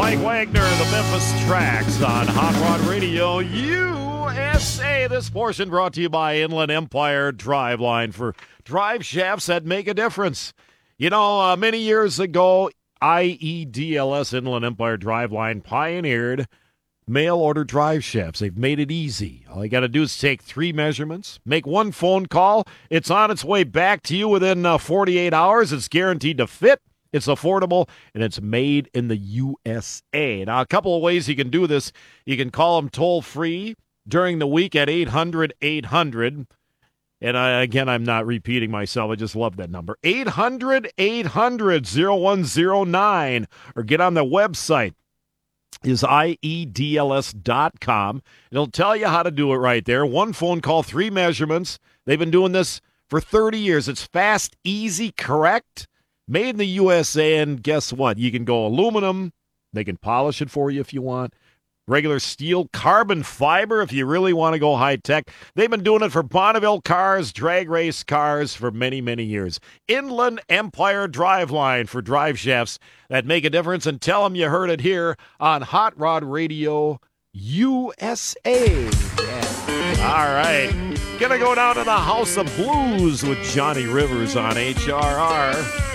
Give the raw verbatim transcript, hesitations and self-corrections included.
Mike Wagner, the Memphis Tracks on Hot Rod Radio U S A. This portion brought to you by Inland Empire Driveline for drive shafts that make a difference. You know, uh, many years ago, I E D L S Inland Empire Driveline pioneered mail-order drive shafts. They've made it easy. All you got to do is take three measurements, make one phone call. It's on its way back to you within uh, forty-eight hours. It's guaranteed to fit. It's affordable, and it's made in the U S A. Now, a couple of ways you can do this. You can call them toll-free during the week at eight hundred eight hundred. And I, again, I'm not repeating myself. I just love that number. eight hundred eight hundred oh one oh nine. Or get on the website. Is I E D L S dot com. It'll tell you how to do it right there. One phone call, three measurements. They've been doing this for thirty years. It's fast, easy, correct. Made in the U S A, and guess what? You can go aluminum. They can polish it for you if you want. Regular steel, carbon fiber if you really want to go high-tech. They've been doing it for Bonneville cars, drag race cars for many, many years. Inland Empire Driveline for drive shafts that make a difference. And tell them you heard it here on Hot Rod Radio U S A. Yeah. All right. Gonna go down to the House of Blues with Johnny Rivers on H R R.